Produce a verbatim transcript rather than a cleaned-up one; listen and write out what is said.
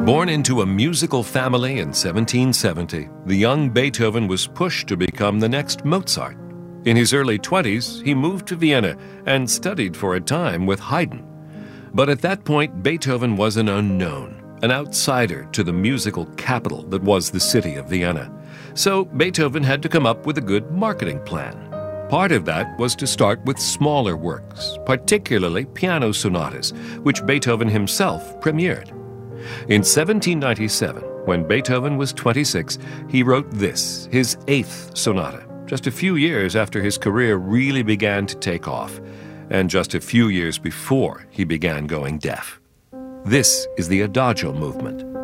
Born into a musical family in seventeen seventy, the young Beethoven was pushed to become the next Mozart. In his early twenties, he moved to Vienna and studied for a time with Haydn. But at that point, Beethoven was an unknown, an outsider to the musical capital that was the city of Vienna. So Beethoven had to come up with a good marketing plan. Part of that was to start with smaller works, particularly piano sonatas, which Beethoven himself premiered. In seventeen ninety-seven, when Beethoven was twenty-six, he wrote this, his eighth sonata, just a few years after his career really began to take off, and just a few years before he began going deaf. This is the Adagio movement.